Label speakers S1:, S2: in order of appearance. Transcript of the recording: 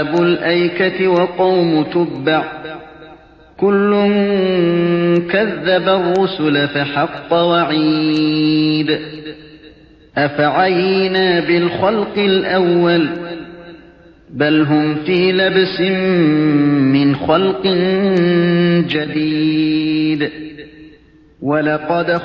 S1: أصحاب الأيكة وقوم تبع كل كذب الرسل فحق وعيد أفعينا بالخلق الأول بل هم في لبس من خلق جديد ولقد